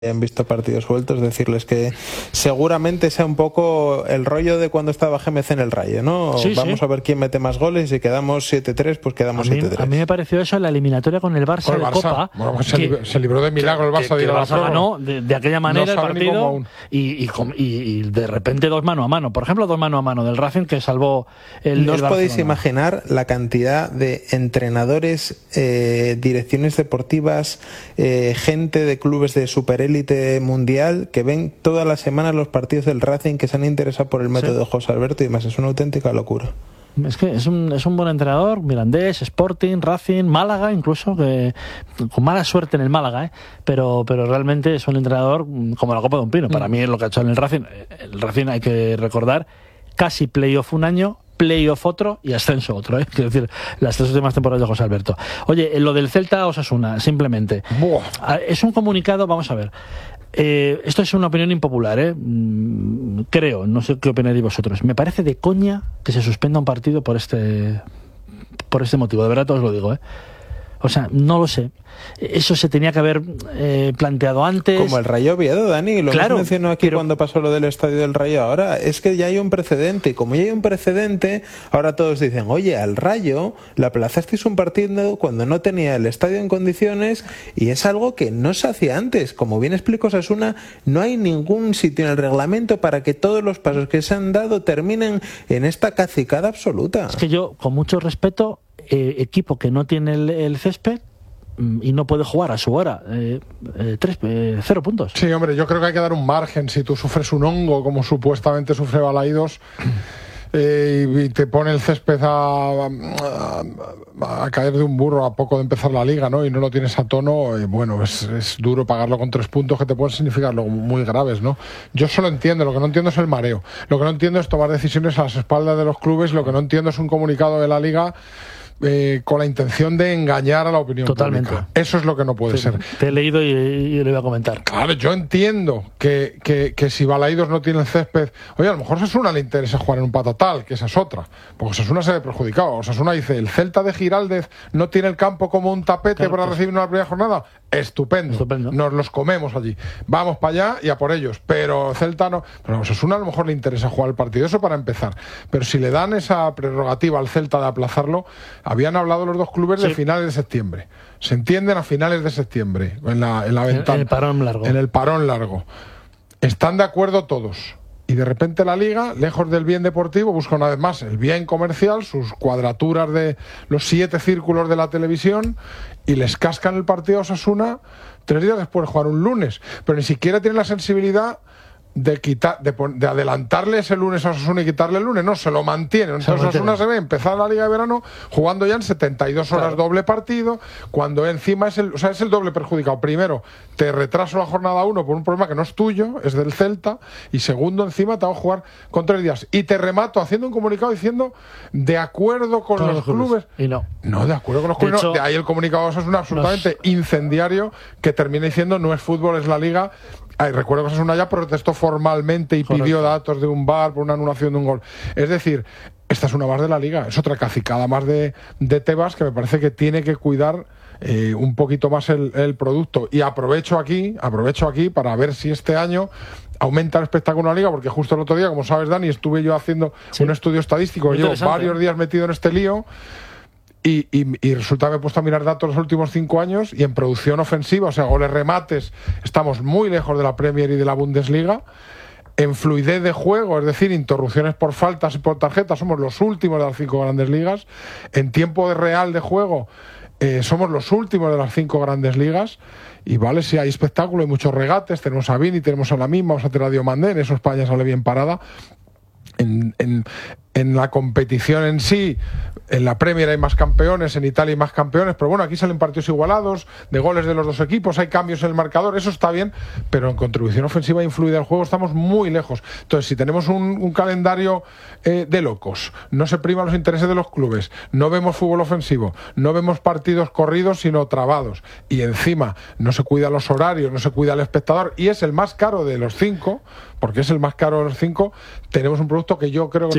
han visto partidos sueltos, decirles que seguramente sea un poco el rollo de cuando estaba GMC en el Rayo, ¿no? Sí, Vamos a ver quién mete más goles y si quedamos 7-3, pues quedamos 7-3. A mí me pareció eso en la eliminatoria con el Barça de Copa. Bueno, pues se libró de milagro el Barça de ir a la prórroga. Ganó de aquella manera el partido y de repente 2 mano a mano. Por ejemplo, 2 mano a mano del Racing que salvó el No os Barcelona. podéis imaginar la cantidad de entrenadores, direcciones deportivas, gente de clubes de superélite mundial que ven todas las semanas los partidos del Racing, que se han interesado por el método de José Alberto y demás. Es una auténtica locura. Es que es un buen entrenador, Mirandés, Sporting, Racing, Málaga incluso, que con mala suerte en el Málaga, pero realmente es un entrenador como la Copa de un Pino. Para mí es lo que ha hecho en el Racing. El Racing, hay que recordar, casi playoff un año, playoff otro y ascenso otro, ¿eh? Quiero decir, las 3 últimas temporadas de José Alberto. Oye, lo del Celta Osasuna, simplemente. Es un comunicado, vamos a ver. Esto es una opinión impopular, creo, no sé qué opináis vosotros. Me parece de coña que se suspenda un partido por este motivo, de verdad os lo digo, O sea, no lo sé. Eso se tenía que haber planteado antes. Como el Rayo Oviedo, Dani, lo claro, hemos mencionado aquí cuando pasó lo del estadio del Rayo. Ahora es que ya hay un precedente, y como ya hay un precedente, ahora todos dicen, oye, al Rayo le aplazasteis un partido cuando no tenía el estadio en condiciones, y es algo que no se hacía antes. Como bien explico Osasuna, no hay ningún sitio en el reglamento para que todos los pasos que se han dado terminen en esta cacicada absoluta. Es que yo, con mucho respeto, equipo que no tiene el césped y no puede jugar a su hora, 0 puntos. Sí, hombre, yo creo que hay que dar un margen. Si tú sufres un hongo, como supuestamente sufre Balaidos, y te pone el césped a caer de un burro a poco de empezar la liga, ¿no? Y no lo tienes a tono, bueno, es duro pagarlo con 3 puntos que te pueden significar luego muy graves, ¿no? Yo solo entiendo, lo que no entiendo es el mareo, lo que no entiendo es tomar decisiones a las espaldas de los clubes, lo que no entiendo es un comunicado de la liga con la intención de engañar a la opinión pública. Eso es lo que no puede ser. Te he leído y le voy a comentar. Claro, yo entiendo que si Balaidos no tiene el césped... Oye, a lo mejor a Osasuna le interesa jugar en un patatal, que esa es otra. Porque Osasuna se ve perjudicado. Osasuna dice, el Celta de Giraldez no tiene el campo como un tapete para recibir una primera jornada. Estupendo. Nos los comemos allí. Vamos para allá y a por ellos. Pero Celta no... Pero a Osasuna a lo mejor le interesa jugar el partido. Eso para empezar. Pero si le dan esa prerrogativa al Celta de aplazarlo... Habían hablado los dos clubes de finales de septiembre. Se entienden a finales de septiembre, en la ventana. En el parón largo. En el parón largo. Están de acuerdo todos. Y de repente la Liga, lejos del bien deportivo, busca una vez más el bien comercial, sus cuadraturas de los 7 círculos de la televisión, y les cascan el partido a Osasuna 3 días después de jugar un lunes. Pero ni siquiera tienen la sensibilidad de adelantarle ese lunes a Osasuna y quitarle el lunes. No, se lo mantienen. Entonces Osasuna se ve empezar la Liga de Verano jugando ya en 72 horas doble partido, cuando encima es el doble perjudicado. Primero, te retraso la jornada 1 por un problema que no es tuyo, es del Celta, y segundo, encima te va a jugar con 3 días. Y te remato haciendo un comunicado diciendo de acuerdo con los clubes. Y no de acuerdo con los clubes. De ahí el comunicado de Osasuna absolutamente incendiario, que termina diciendo no es fútbol, es la Liga. Recuerdo que Osasuna ya protestó formalmente y pidió datos de un VAR por una anulación de un gol. Es decir, esta es una más de la Liga, es otra cacicada más de Tebas, que me parece que tiene que cuidar un poquito más el producto. Y aprovecho aquí para ver si este año aumenta el espectáculo en la Liga, porque justo el otro día, como sabes, Dani, estuve yo haciendo un estudio estadístico. Llevo varios días metido en este lío. Y resulta que me he puesto a mirar datos los últimos 5 años, y en producción ofensiva, o sea, goles, remates, estamos muy lejos de la Premier y de la Bundesliga. En fluidez de juego, es decir, interrupciones por faltas y por tarjetas, somos los últimos de las 5 grandes ligas. En tiempo real de juego, somos los últimos de las 5 grandes ligas. Y vale, si hay espectáculo, hay muchos regates, tenemos a Vini, tenemos a la misma, vamos a tener a Diomandé, en eso España sale bien parada. En la competición en sí, en la Premier hay más campeones, en Italia hay más campeones, pero bueno, aquí salen partidos igualados, de goles de los dos equipos, hay cambios en el marcador, eso está bien, pero en contribución ofensiva influida al juego estamos muy lejos. Entonces, si tenemos un calendario de locos, no se priman los intereses de los clubes, no vemos fútbol ofensivo, no vemos partidos corridos sino trabados, y encima no se cuida los horarios, no se cuida el espectador, y es el más caro de los 5, porque es el más caro de los 5, tenemos un producto que yo creo que nuestra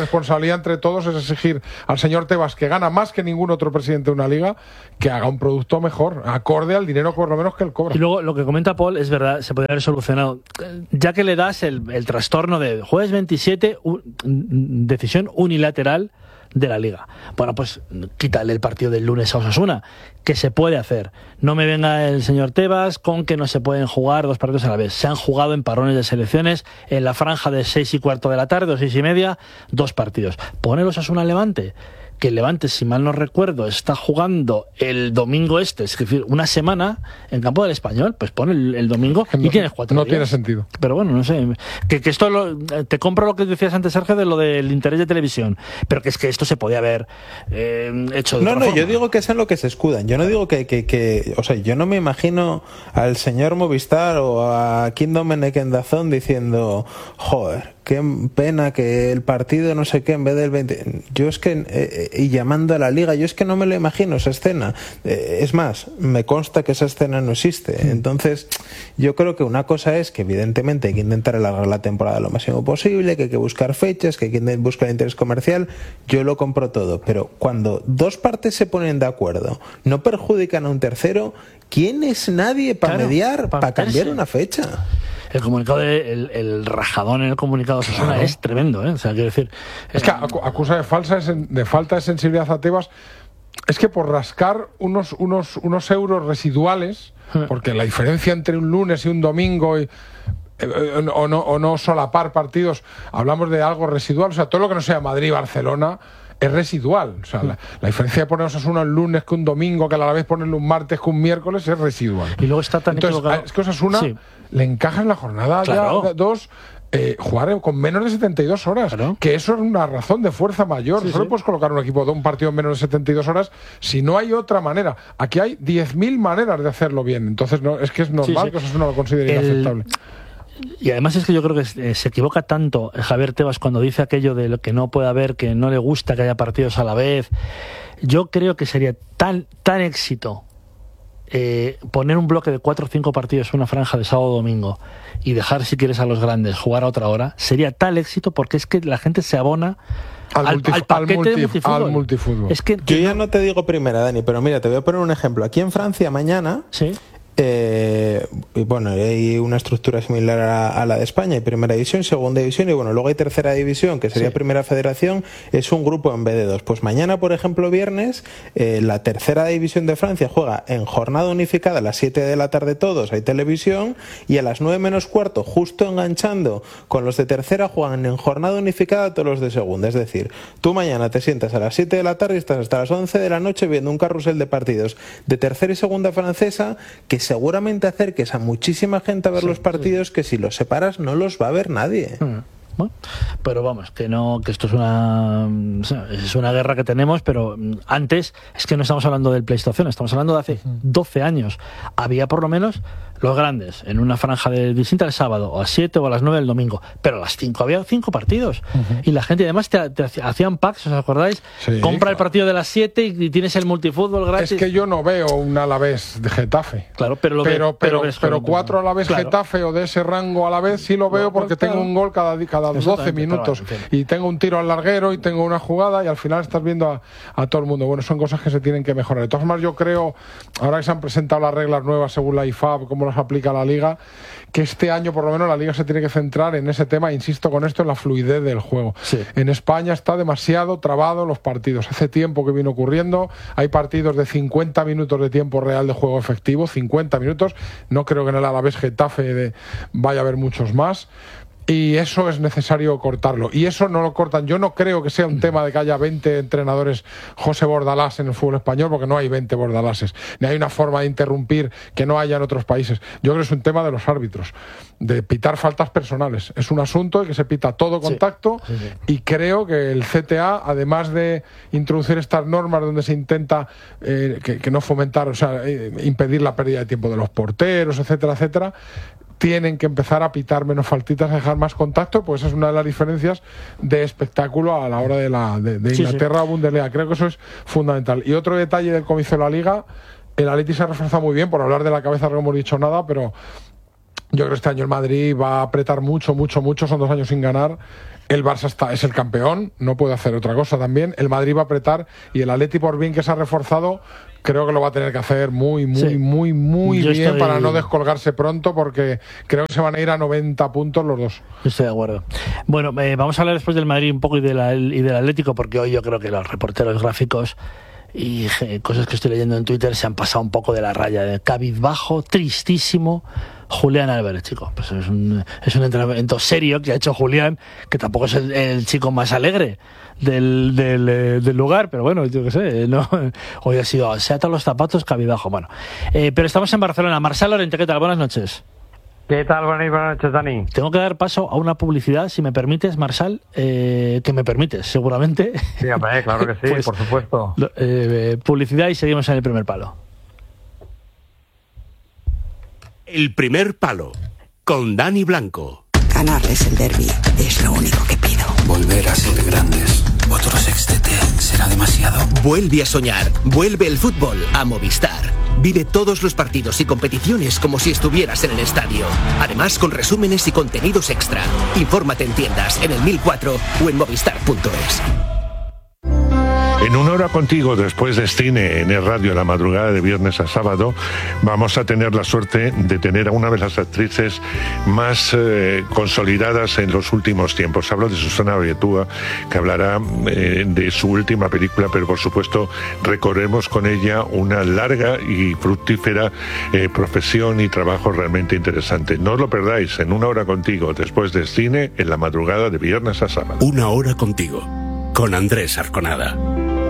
responsabilidad entre todos es exigir al señor Tebas, que gana más que ningún otro presidente de una liga, que haga un producto mejor, acorde al dinero por lo menos que él cobra. Y luego lo que comenta Paul es verdad, se podría haber solucionado. Ya que le das el trastorno de jueves 27, decisión unilateral de la liga. Bueno, pues quítale el partido del lunes a Osasuna, que se puede hacer. No me venga el señor Tebas con que no se pueden jugar 2 partidos a la vez. Se han jugado en parrones de selecciones en la franja de 6:15 de la tarde o 6:30, 2 partidos. Pone el Osasuna Levante, que el Levante, si mal no recuerdo, está jugando el domingo es decir, una semana en campo del Español, pues pone el domingo y tienes 4 días. No tiene sentido. Pero bueno, no sé, que esto te compro lo que decías antes, Sergio, de lo del interés de televisión, pero que es que esto se podía haber hecho de otra forma. Yo digo que es en lo que se escudan. Yo no digo que o sea, yo no me imagino al señor Movistar o a Kim Domenech en DAZN diciendo, joder, qué pena que el partido no sé qué en vez del 20. Yo es que y llamando a la liga, yo es que no me lo imagino esa escena. Es más, me consta que esa escena no existe. Entonces, yo creo que una cosa es que evidentemente hay que intentar alargar la temporada lo máximo posible, que hay que buscar fechas, que hay que buscar interés comercial. Yo lo compro todo, pero cuando 2 partes se ponen de acuerdo, no perjudican a un tercero, ¿quién es nadie para mediar, para cambiar una fecha? El comunicado el rajadón en el comunicado de Osasuna es tremendo, ¿eh? O sea, quiero decir, es que acusa de falta de sensibilidad a Tebas. Es que por rascar unos euros residuales, porque la diferencia entre un lunes y un domingo o no solapar partidos, hablamos de algo residual. O sea, todo lo que no sea Madrid-Barcelona es residual. O sea, la diferencia de poner Osasuna un lunes que un domingo, que a la vez ponerle un martes que un miércoles, es residual. Y luego está tan equivocado. Es que Osasuna le encaja en la jornada ya 2 jugar con menos de 72 horas, que eso es una razón de fuerza mayor. Solo puedes colocar un equipo de un partido en menos de 72 horas si no hay otra manera. Aquí hay 10.000 maneras de hacerlo bien. Entonces es que es normal que Osasuna lo considere inaceptable. Y además es que yo creo que se equivoca tanto Javier Tebas cuando dice aquello de lo que no puede haber, que no le gusta que haya partidos a la vez. Yo creo que sería tan éxito poner un bloque de 4 o 5 partidos en una franja de sábado o domingo y dejar, si quieres, a los grandes jugar a otra hora. Sería tal éxito porque es que la gente se abona al paquete de multifútbol. Es que yo ya no te digo primera, Dani, pero mira, te voy a poner un ejemplo. Aquí en Francia mañana y bueno, hay una estructura similar a la de España. Hay primera división, segunda división y bueno, luego hay tercera división, que sería primera federación. Es un grupo en vez de 2. Pues mañana, por ejemplo, viernes, la tercera división de Francia juega en jornada unificada a las 7 de la tarde todos, hay televisión, y a las 9 menos cuarto, justo enganchando con los de tercera, juegan en jornada unificada todos los de segunda. Es decir, tú mañana te sientas a las 7 de la tarde y estás hasta las 11 de la noche viendo un carrusel de partidos de tercera y segunda francesa, que seguramente acerques a muchísima gente a ver los partidos que si los separas no los va a ver nadie. Bueno, pero vamos, que esto es una guerra que tenemos, pero antes es que no estamos hablando del Pleistoceno, estamos hablando de hace 12 años. Había por lo menos los grandes en una franja distinta el sábado, o a las 7 o a las 9 del domingo, pero a las 5 había 5 partidos. Y la gente, además, te hacían packs, ¿os acordáis? Compra el partido de las 7 y tienes el multifútbol gratis. Es que yo no veo un Alavés de Getafe. Claro, pero 4 Alavés Getafe o de ese rango a la vez sí lo veo, porque tengo un gol cada 12 minutos y tengo un tiro al larguero y tengo una jugada y al final estás viendo a todo el mundo. Bueno, son cosas que se tienen que mejorar. De todas formas, yo creo, ahora que se han presentado las reglas nuevas según la IFAB, cómo las aplica la Liga, que este año por lo menos la Liga se tiene que centrar en ese tema, insisto con esto, en la fluidez del juego. En España está demasiado trabado los partidos. Hace tiempo que viene ocurriendo, hay partidos de 50 minutos de tiempo real de juego efectivo, 50 minutos, no creo que en el Alavés Getafe vaya a haber muchos más. Y eso es necesario cortarlo. Y eso no lo cortan. Yo no creo que sea un tema de que haya 20 entrenadores José Bordalás en el fútbol español, porque no hay 20 Bordaláses. Ni hay una forma de interrumpir que no haya en otros países. Yo creo que es un tema de los árbitros, de pitar faltas personales. Es un asunto de que se pita todo contacto y creo que el CTA, además de introducir estas normas donde se intenta que no fomentar, o sea, impedir la pérdida de tiempo de los porteros, etcétera, etcétera, tienen que empezar a pitar menos faltitas, a dejar más contacto, pues es una de las diferencias de espectáculo a la hora de Inglaterra o Bundesliga. Creo que eso es fundamental. Y otro detalle del comienzo de la Liga, el Atleti se ha reforzado muy bien, por hablar de la cabeza no hemos dicho nada, pero Yo creo que este año el Madrid va a apretar mucho, son 2 años sin ganar. El Barça es el campeón, no puede hacer otra cosa también. El Madrid va a apretar y el Atleti, por bien que se ha reforzado, creo que lo va a tener que hacer muy bien para no descolgarse pronto, porque creo que se van a ir a 90 puntos los dos. Estoy de acuerdo. Bueno, vamos a hablar después del Madrid un poco y del Atlético, porque hoy yo creo que los reporteros gráficos y cosas que estoy leyendo en Twitter se han pasado un poco de la raya, de cabizbajo, tristísimo. Julián Álvarez, chico, pues es un entrenamiento serio que ha hecho Julián, que tampoco es el chico más alegre del lugar, pero bueno, yo qué sé, no, hoy ha sido, se atan los zapatos, cabizbajo, bueno. Pero estamos en Barcelona. Marsal Lorente, ¿qué tal? Buenas noches. ¿Qué tal? Buenas noches, Dani. Tengo que dar paso a una publicidad, si me permites, Marsal, que me permites, seguramente. Sí, hombre, claro que sí, pues, por supuesto. Publicidad y seguimos en el primer palo. El primer palo, con Dani Blanco. Ganarles el derbi es lo único que pido. Volver a ser grandes. Otro sextete será demasiado. Vuelve a soñar. Vuelve el fútbol a Movistar. Vive todos los partidos y competiciones como si estuvieras en el estadio. Además, con resúmenes y contenidos extra. Infórmate en tiendas, en el 1004 o en movistar.es. En Una Hora Contigo, después de cine en el radio, la madrugada de viernes a sábado, vamos a tener la suerte de tener a una de las actrices más consolidadas en los últimos tiempos. Hablo de Susana Abetxuko, que hablará de su última película, pero por supuesto recorremos con ella una larga y fructífera profesión y trabajo realmente interesante. No os lo perdáis, en Una Hora Contigo, después de cine en la madrugada de viernes a sábado. Una Hora Contigo, con Andrés Arconada.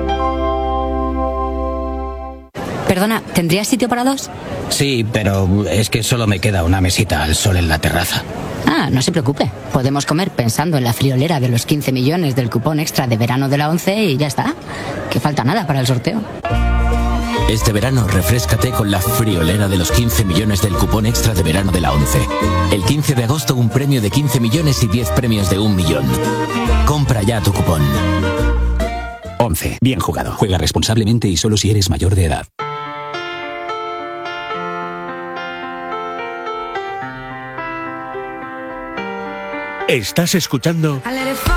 Perdona, ¿tendrías sitio para 2? Sí, pero es que solo me queda una mesita al sol en la terraza. Ah, no se preocupe. Podemos comer pensando en la friolera de los 15 millones del cupón extra de verano de la 11 y ya está. Que falta nada para el sorteo. Este verano refréscate con la friolera de los 15 millones del cupón extra de verano de la 11. El 15 de agosto un premio de 15 millones y 10 premios de 1 millón. Compra ya tu cupón. 11. Bien jugado. Juega responsablemente y solo si eres mayor de edad. Estás escuchando